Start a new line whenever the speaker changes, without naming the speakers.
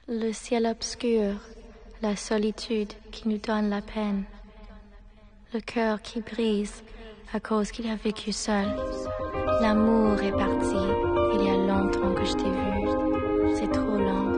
Le ciel obscur, la solitude qui nous donne la peine, le cœur qui brise à cause qu'il a vécu seul. L'amour est parti, il y a longtemps que je t'ai vu, c'est trop lent.